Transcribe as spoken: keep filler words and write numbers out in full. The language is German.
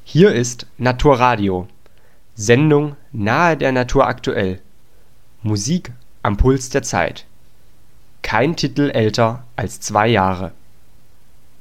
Hier ist Naturradio, Sendung nahe der Natur aktuell. Musik am Puls der Zeit. Kein Titel älter als zwei Jahre